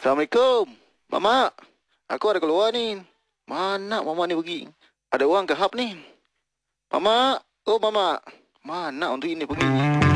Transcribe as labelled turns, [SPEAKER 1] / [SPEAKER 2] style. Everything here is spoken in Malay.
[SPEAKER 1] Assalamualaikum. Mama, aku ada keluar ni. Mana mama ni pergi? Ada orang ke hap ni? Mama, oh mama. Mana untuk ini pergi?